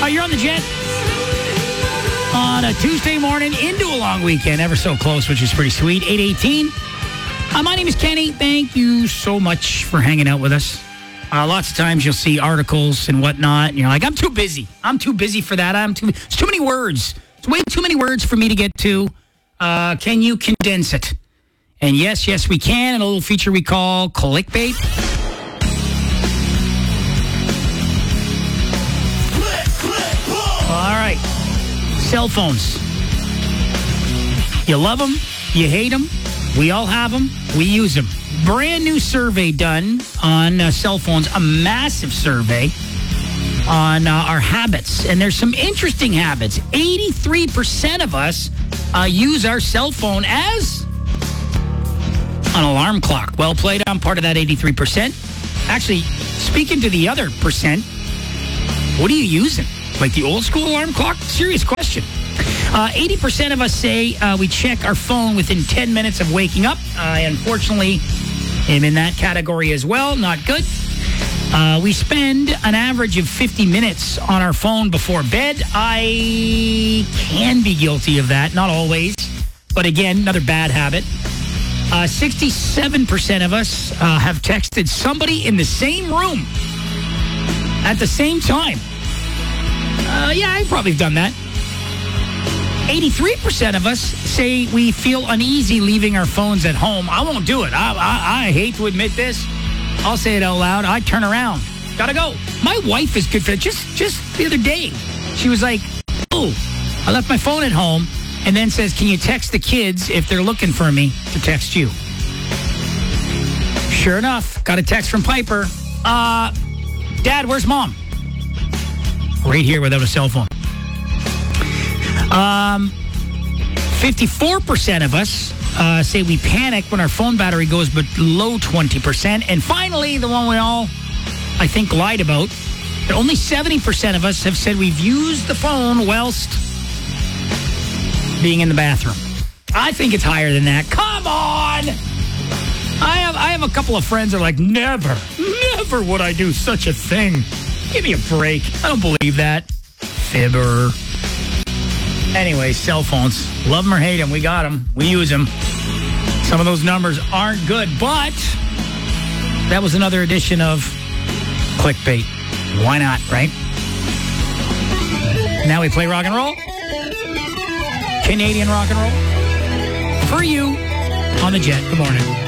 You're on the Jet on a Tuesday morning into a long weekend. Ever so close, which is pretty sweet. 8:18. My name is Kenny. Thank you so much for hanging out with us. Lots of times you'll see articles and whatnot, and you're like, I'm too busy. I'm too busy for that. It's too many words. It's way too many words for me to get to. Can you condense it? And yes, we can. And a little feature we call clickbait. All right. Cell phones. You love them. You hate them. We all have them. We use them. Brand new survey done on cell phones. A massive survey on our habits. And there's some interesting habits. 83% of us use our cell phone as an alarm clock. Well played. I'm part of that 83%. Actually, speaking to the other percent, what are you using? Like the old school alarm clock? Serious question. 80% of us say we check our phone within 10 minutes of waking up. I unfortunately am in that category as well. Not good. We spend an average of 50 minutes on our phone before bed. I can be guilty of that. Not always. But again, another bad habit. 67% of us have texted somebody in the same room at the same time. Yeah, I probably have done that. 83% of us say we feel uneasy leaving our phones at home. I won't do it. I hate to admit this. I'll say it out loud. I turn around. Gotta go. My wife is good for it. Just the other day, she was like, oh, I left my phone at home, and then says, can you text the kids if they're looking for me to text you? Sure enough, got a text from Piper. Dad, where's Mom? Right here without a cell phone. 54% of us say we panic when our phone battery goes below 20%. And finally, the one we all, I think, lied about, that only 70% of us have said we've used the phone whilst being in the bathroom. I think it's higher than that. Come on! I have a couple of friends that are like, never would I do such a thing. Give me a break. I don't believe that. Fibber. Anyway, cell phones. Love them or hate them. We got them. We use them. Some of those numbers aren't good, but that was another edition of clickbait. Why not, right? Now we play rock and roll. Canadian rock and roll. For you on the Jet. Good morning.